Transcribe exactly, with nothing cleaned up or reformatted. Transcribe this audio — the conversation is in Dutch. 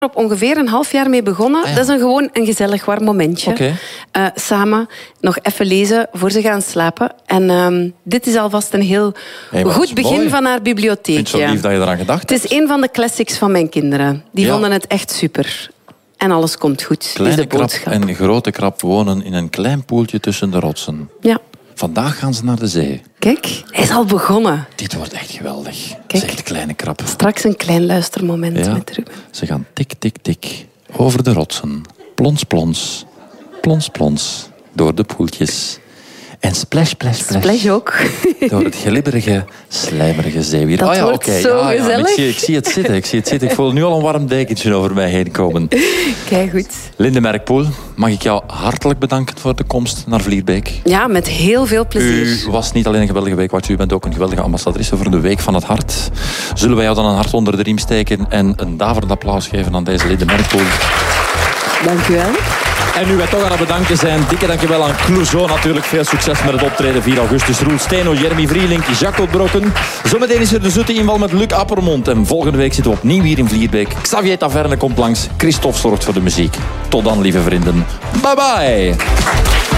op ongeveer een half jaar mee begonnen. Ah, ja. Dat is een, gewoon een gezellig warm momentje. Okay. Uh, samen nog even lezen voor ze gaan slapen. En um, dit is alvast een heel hey, goed begin mooi. van haar bibliotheek. Ik vind het zo lief dat je eraan gedacht hebt. Het is een van de classics van mijn kinderen. Die ja. vonden het echt super. En alles komt goed. Kleine is de krab en grote krab wonen in een klein poeltje tussen de rotsen. Ja. Vandaag gaan ze naar de zee. Kijk, hij is al begonnen. Dit wordt echt geweldig. Kijk. Zegt kleine krab. Straks een klein luistermoment ja. met Ruben. Ze gaan tik, tik, tik. Over de rotsen. Plons, plons. Plons, plons. Door de poeltjes. En splash, splash, splash. Splash ook. Door het glibberige, slijmerige zeewier. Dat oh ja, wordt okay. zo ja, ja, gezellig. Ik zie, ik, zie het zitten, ik zie het zitten. Ik voel nu al een warm dekentje over mij heen komen. Kijk goed. Linde Merkpoel, mag ik jou hartelijk bedanken voor de komst naar Vlierbeek. Ja, met heel veel plezier. U was niet alleen een geweldige weekwatcher, u bent ook een geweldige ambassadrice voor de Week van het Hart. Zullen wij jou dan een hart onder de riem steken en een daverend applaus geven aan deze Linde Merkpoel? Dank u wel. En nu wij toch aan het bedanken zijn, dikke dankjewel aan Clouseau natuurlijk. Veel succes met het optreden vier augustus. Roel Steno, Jeremy Vrielink, Jacques Brokken. Zometeen is er de zoete inval met Luc Appermond. En volgende week zitten we opnieuw hier in Vlierbeek. Xavier Taverne komt langs. Christophe zorgt voor de muziek. Tot dan, lieve vrienden. Bye bye.